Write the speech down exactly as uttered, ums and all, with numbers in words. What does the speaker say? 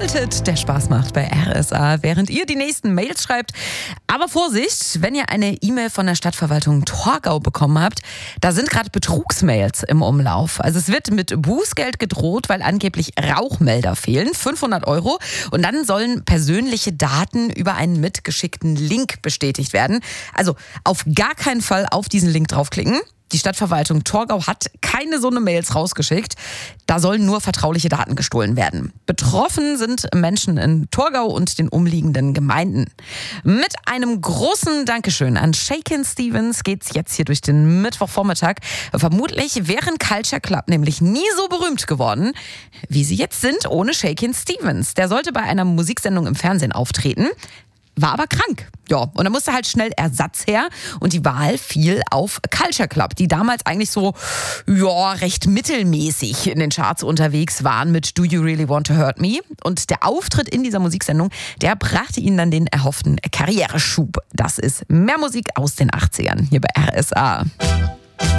Unlimited, der Spaß macht bei R S A, während ihr die nächsten Mails schreibt. Aber Vorsicht, wenn ihr eine E-Mail von der Stadtverwaltung Torgau bekommen habt, da sind gerade Betrugsmails im Umlauf. Also es wird mit Bußgeld gedroht, weil angeblich Rauchmelder fehlen, fünfhundert Euro. Und dann sollen persönliche Daten über einen mitgeschickten Link bestätigt werden. Also auf gar keinen Fall auf diesen Link draufklicken. Die Stadtverwaltung Torgau hat keine so eine Mails rausgeschickt. Da sollen nur vertrauliche Daten gestohlen werden. Betroffen sind Menschen in Torgau und den umliegenden Gemeinden. Mit einem großen Dankeschön an Shakin' Stevens geht's jetzt hier durch den Mittwochvormittag. Vermutlich wären Culture Club nämlich nie so berühmt geworden, wie sie jetzt sind ohne Shakin' Stevens. Der sollte bei einer Musiksendung im Fernsehen auftreten, war aber krank. Ja, und da musste halt schnell Ersatz her und die Wahl fiel auf Culture Club, die damals eigentlich so, ja, recht mittelmäßig in den Charts unterwegs waren mit Do You Really Want to Hurt Me? Und der Auftritt in dieser Musiksendung, der brachte ihnen dann den erhofften Karriereschub. Das ist mehr Musik aus den achtzigern hier bei R S A.